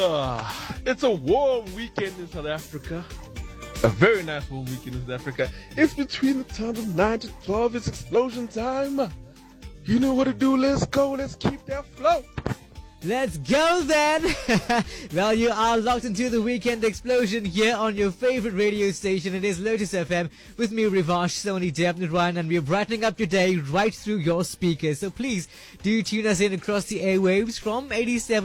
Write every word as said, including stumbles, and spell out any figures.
Uh, it's a warm weekend in South Africa. A very nice warm weekend in South Africa. It's between the time of nine to twelve. It's explosion time. You know what to do. Let's go. Let's keep that flow. Let's go then! Well, you are locked into the Weekend Explosion here on your favorite radio station. It is Lotus F M with me, Rivash, Sony, Devnet Ryan, and we're brightening up your day right through your speakers. So please do tune us in across the airwaves from eighty-seven